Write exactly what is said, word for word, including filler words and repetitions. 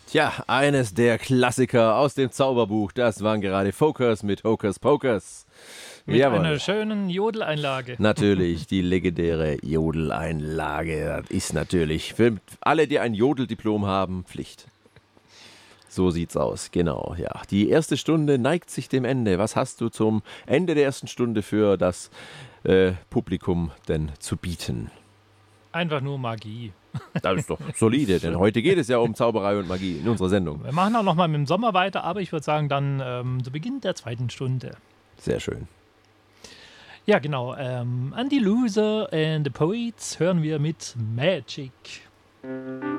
Tja, eines der Klassiker aus dem Zauberbuch, das waren gerade Focus mit Hocus Pocus. Mit Jawohl. einer schönen Jodeleinlage. Natürlich, die legendäre Jodeleinlage. Das ist natürlich für alle, die ein Jodeldiplom haben, Pflicht. So sieht's aus, genau, ja. Die erste Stunde neigt sich dem Ende. Was hast du zum Ende der ersten Stunde für das äh, Publikum denn zu bieten? Einfach nur Magie. Das ist doch solide, denn heute geht es ja um Zauberei und Magie in unserer Sendung. Wir machen auch noch mal mit dem Sommer weiter, aber ich würde sagen, dann ähm, zu Beginn der zweiten Stunde. Sehr schön. Ja, genau. Ähm, an die Loser and the Poets hören wir mit Magic.